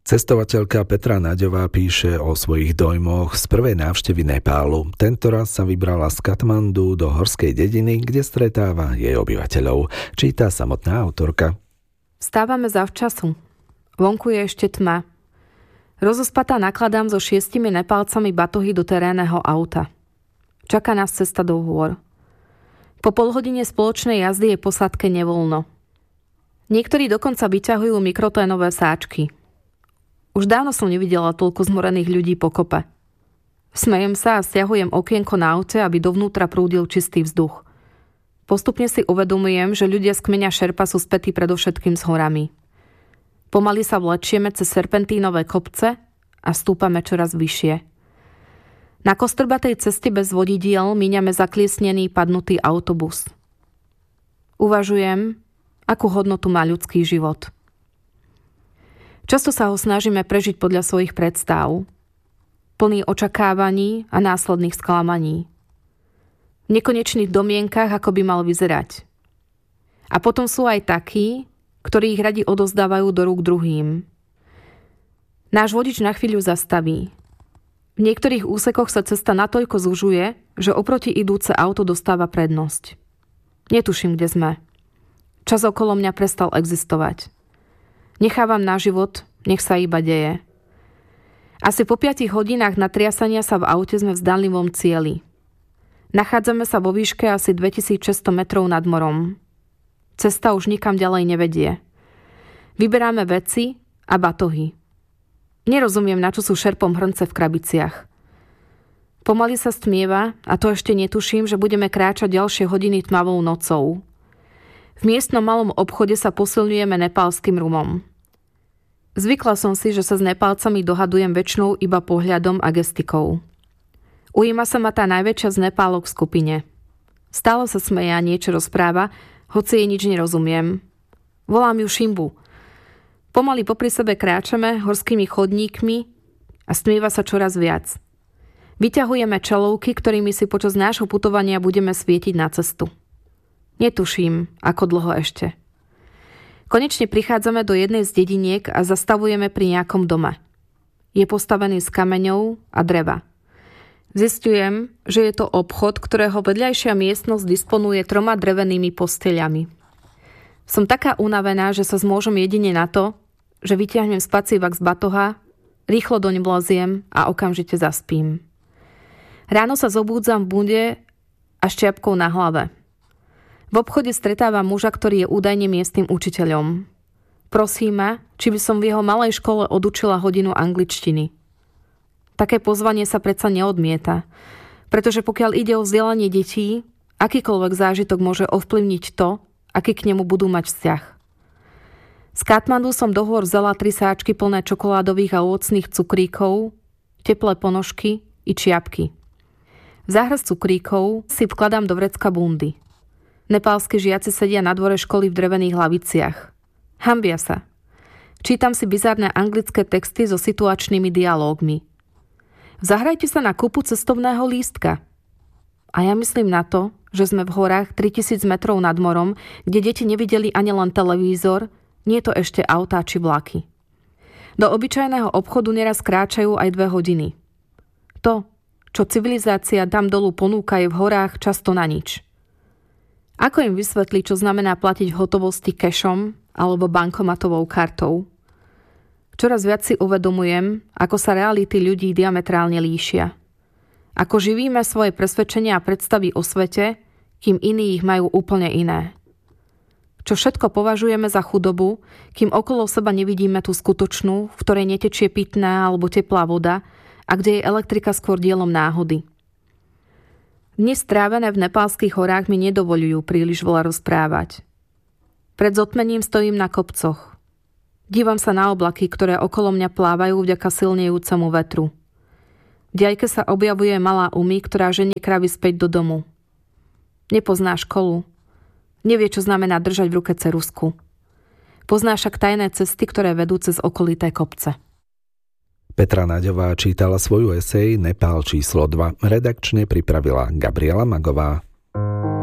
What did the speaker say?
Cestovateľka Petra Naďová píše o svojich dojmoch z prvej návštevy Nepálu. Tentoraz sa vybrala z Katmandu do horskej dediny, kde stretáva jej obyvateľov. Číta samotná autorka. Vstávame zavčasu. Vonku je ešte tma. Rozospatá nakladám so 6 Nepálcami batohy do terénneho auta. Čaká nás cesta do hôr. Po polhodine spoločnej jazdy je posádke nevoľno. Niektorí dokonca vyťahujú mikroténové sáčky. Už dávno som nevidela toľko zmorených ľudí po kope. Smejem sa a stiahujem okienko na aute, aby dovnútra prúdil čistý vzduch. Postupne si uvedomujem, že ľudia z kmeňa Šerpa sú spätí predovšetkým s horami. Pomaly sa vlečieme cez serpentínové kopce a stúpame čoraz vyššie. Na kostrbatej ceste bez vodidiel míňame zakliesnený padnutý autobus. Uvažujem, akú hodnotu má ľudský život. Často sa ho snažíme prežiť podľa svojich predstav, plný očakávaní a následných sklamaní. V nekonečných domienkach, ako by mal vyzerať. A potom sú aj takí, ktorí ich radi odovzdávajú do rúk druhým. Náš vodič na chvíľu zastaví. V niektorých úsekoch sa cesta natoľko zužuje, že oproti idúce auto dostáva prednosť. Netuším, kde sme. Čas okolo mňa prestal existovať. Nechávam na život, nech sa iba deje. Asi po 5 hodinách natriasania sa v aute sme v zdanlivom cieli. Nachádzame sa vo výške asi 2600 metrov nad morom. Cesta už nikam ďalej nevedie. Vyberáme veci a batohy. Nerozumiem, na čo sú Šerpom hrnce v krabiciach. Pomaly sa stmieva a to ešte netuším, že budeme kráčať ďalšie hodiny tmavou nocou. V miestnom malom obchode sa posilňujeme nepálskym rumom. Zvykla som si, že sa s Nepálcami dohadujem väčšinou iba pohľadom a gestikou. Ujíma sa ma tá najväčšia z Nepálok v skupine. Stále sa smeje a niečo rozpráva, hoci jej nič nerozumiem. Volám ju Šimbu. Pomaly popri sebe kráčame horskými chodníkmi a stmieva sa čoraz viac. Vyťahujeme čelovky, ktorými si počas nášho putovania budeme svietiť na cestu. Netuším, ako dlho ešte. Konečne prichádzame do jednej z dediniek a zastavujeme pri nejakom dome. Je postavený z kameňov a dreva. Zistujem, že je to obchod, ktorého vedľajšia miestnosť disponuje 3 drevenými posteľami. Som taká unavená, že sa zmôžem jedine na to, že vytiahnem spacívak z batoha, rýchlo doň vleziem a okamžite zaspím. Ráno sa zobúdzam v bunde a ščiapkou na hlave. V obchode stretávam muža, ktorý je údajne miestnym učiteľom. Prosí ma, či by som v jeho malej škole odučila hodinu angličtiny. Také pozvanie sa predsa neodmieta, pretože pokiaľ ide o vzdelanie detí, akýkoľvek zážitok môže ovplyvniť to, aký k nemu budú mať vzťah. Z Katmandu som do hôr vzala 3 sáčky plné čokoládových a ovocných cukríkov, teplé ponožky i čiapky. V záhrst cukríkov si vkladám do vrecka bundy. Nepálski žiaci sedia na dvore školy v drevených laviciach. Hanbia sa. Čítam si bizarné anglické texty so situačnými dialógmi. Zahrajte sa na kúpu cestovného lístka. A ja myslím na to, že sme v horách 3000 metrov nad morom, kde deti nevideli ani len televízor, nie to ešte autá či vlaky. Do obyčajného obchodu neraz kráčajú aj 2 hodiny. To, čo civilizácia tam dolu ponúka, je v horách často na nič. Ako im vysvetliť, čo znamená platiť v hotovosti cashom alebo bankomatovou kartou? Čoraz viac si uvedomujem, ako sa reality ľudí diametrálne líšia. Ako živíme svoje presvedčenia a predstavy o svete, kým iní ich majú úplne iné. Čo všetko považujeme za chudobu, kým okolo seba nevidíme tú skutočnú, v ktorej netečie pitná alebo teplá voda a kde je elektrika skôr dielom náhody. Dni strávené v nepálskych horách mi nedovoľujú príliš veľa rozprávať. Pred zotmením stojím na kopcoch. Dívam sa na oblaky, ktoré okolo mňa plávajú vďaka silnejúcemu vetru. V diaľke sa objavuje malá Umi, ktorá ženie kravy späť do domu. Nepozná školu. Nevie, čo znamená držať v ruke ceruzku. Pozná však tajné cesty, ktoré vedú cez okolité kopce. Petra Naďová čítala svoju esej Nepál číslo 2. Redakčne pripravila Gabriela Magová.